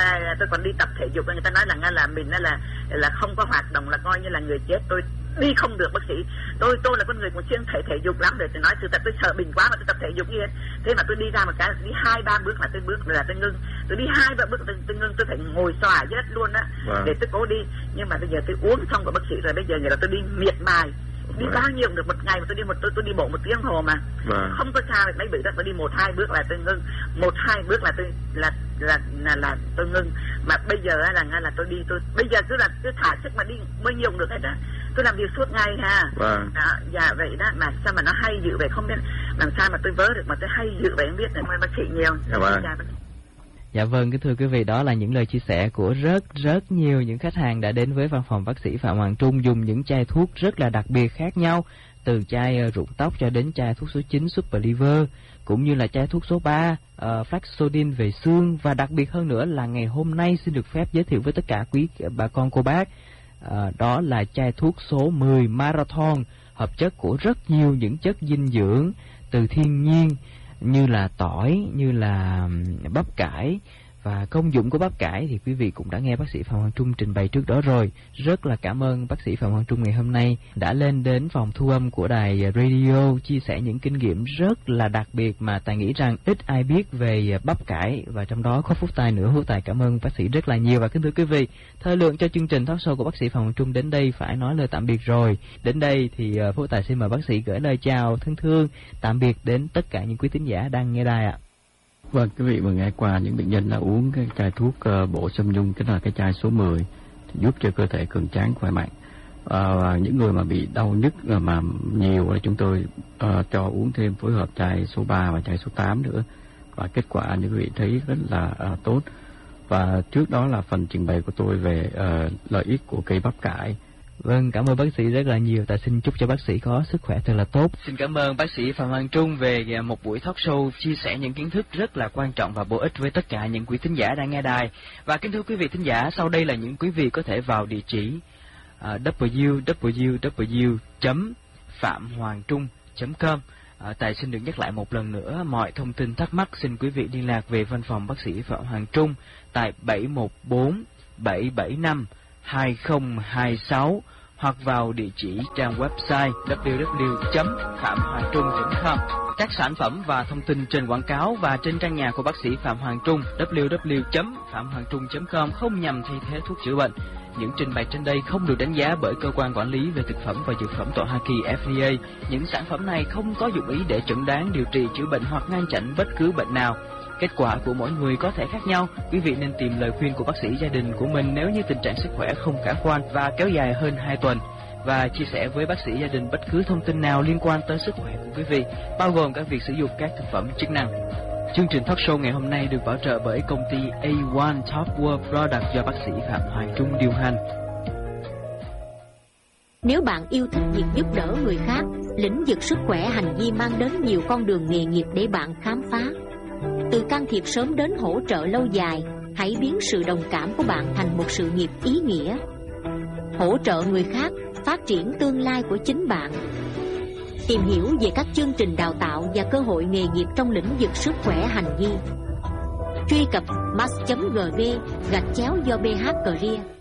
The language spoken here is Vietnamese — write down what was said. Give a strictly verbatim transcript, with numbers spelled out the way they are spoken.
là tôi còn đi tập thể dục, người ta nói là là mình là là không có hoạt động là coi như là người chết. Tôi đi không được bác sĩ. Tôi tôi là con người cũng chuyên thể thể dục lắm, để tôi nói sự thật, tôi sợ bệnh quá mà tôi tập thể dục như thế. Thế mà tôi đi ra một cái đi hai ba bước là tôi bước là tôi ngưng. Tôi đi hai ba bước tôi, tôi ngưng, tôi phải ngồi xòa dưới đất luôn á, wow. để tôi cố đi. Nhưng mà bây giờ tôi uống xong của bác sĩ rồi, bây giờ giờ là tôi đi miệt mài. Đi wow. bao nhiêu được một ngày mà tôi đi một tôi tôi đi bộ một tiếng hồ mà wow. không có xa mấy bước đó, tôi đi một hai bước là tôi ngưng, một hai bước là tôi là là là, là tôi ngưng. Mà bây giờ là là tôi đi tôi bây giờ cứ là cứ thả sức mà đi mới nhiều được hết đó. Tôi làm việc suốt ngày ha. Wow. Đó, dạ vậy đó, mà sao mà nó hay dữ vậy không biết làm sao mà tôi vớ được mà tôi hay dữ vậy không biết. Này bác sĩ nhiều. Dạ vâng. Dạ vâng, kính thưa quý vị, đó là những lời chia sẻ của rất rất nhiều những khách hàng đã đến với văn phòng bác sĩ Phạm Hoàng Trung dùng những chai thuốc rất là đặc biệt khác nhau, từ chai rụng tóc cho đến chai thuốc số chín Super Liver, cũng như là chai thuốc số ba uh, Flaxodin về xương, và đặc biệt hơn nữa là ngày hôm nay xin được phép giới thiệu với tất cả quý bà con cô bác, uh, đó là chai thuốc số mười Marathon, hợp chất của rất nhiều những chất dinh dưỡng từ thiên nhiên, như là tỏi, như là bắp cải. Và công dụng của bắp cải thì quý vị cũng đã nghe bác sĩ Phạm Hoàng Trung trình bày trước đó rồi. Rất là cảm ơn bác sĩ Phạm Hoàng Trung ngày hôm nay đã lên đến phòng thu âm của đài radio chia sẻ những kinh nghiệm rất là đặc biệt mà Tài nghĩ rằng ít ai biết về bắp cải, và trong đó có Phúc Tài nữa. Phúc Tài cảm ơn bác sĩ rất là nhiều. Và kính thưa quý vị, thời lượng cho chương trình talk show của bác sĩ Phạm Hoàng Trung đến đây phải nói lời tạm biệt rồi. Đến đây thì Phúc Tài xin mời bác sĩ gửi lời chào thân thương tạm biệt đến tất cả những quý thính giả đang nghe đài ạ. Vâng, quý vị vừa nghe qua những bệnh nhân đã uống cái chai thuốc uh, bổ Sâm Nhung, cái là cái chai số mười, thì giúp cho cơ thể cường tráng khỏe mạnh. Uh, và những người mà bị đau nhức uh, mà nhiều thì chúng tôi uh, cho uống thêm phối hợp chai số ba và chai số tám nữa, và kết quả như quý vị thấy rất là uh, tốt. Và trước đó là phần trình bày của tôi về uh, lợi ích của cây bắp cải. Vâng, cảm ơn bác sĩ rất là nhiều. Ta xin chúc cho bác sĩ có sức khỏe thật là tốt. Xin cảm ơn bác sĩ Phạm Hoàng Trung về một buổi talk show chia sẻ những kiến thức rất là quan trọng và bổ ích với tất cả những quý thính giả đang nghe đài. Và kính thưa quý vị thính giả, sau đây là những quý vị có thể vào địa chỉ uh, w w w chấm phạm hoàng trung chấm com. Uh, Tài xin được nhắc lại một lần nữa, mọi thông tin thắc mắc xin quý vị liên lạc về văn phòng bác sĩ Phạm Hoàng Trung tại bảy một bốn bảy bảy năm hai không hai sáu hoặc vào địa chỉ trang website w w w chấm phạm hoàng trung chấm com. Các sản phẩm và thông tin trên quảng cáo và trên trang nhà của bác sĩ Phạm Hoàng Trung w w w chấm phạm hoàng trung chấm com không nhằm thay thế thuốc chữa bệnh. Những trình bày trên đây không được đánh giá bởi cơ quan quản lý về thực phẩm và dược phẩm tại Hoa Kỳ F D A. Những sản phẩm này không có dụng ý để chẩn đoán, điều trị, chữa bệnh hoặc ngăn chặn bất cứ bệnh nào. Kết quả của mỗi người có thể khác nhau. Quý vị nên tìm lời khuyên của bác sĩ gia đình của mình nếu như tình trạng sức khỏe không khả quan và kéo dài hơn hai tuần. Và chia sẻ với bác sĩ gia đình bất cứ thông tin nào liên quan tới sức khỏe của quý vị, bao gồm các việc sử dụng các thực phẩm chức năng. Chương trình talk show ngày hôm nay được bảo trợ bởi công ty A một Top World Product do bác sĩ Phạm Hoàng Trung điều hành. Nếu bạn yêu thích việc giúp đỡ người khác, lĩnh vực sức khỏe hành vi mang đến nhiều con đường nghề nghiệp để bạn khám phá. Từ can thiệp sớm đến hỗ trợ lâu dài, hãy biến sự đồng cảm của bạn thành một sự nghiệp ý nghĩa. Hỗ trợ người khác, phát triển tương lai của chính bạn. Tìm hiểu về các chương trình đào tạo và cơ hội nghề nghiệp trong lĩnh vực sức khỏe hành vi. Truy cập mass chấm gv gạch chéo do bh career.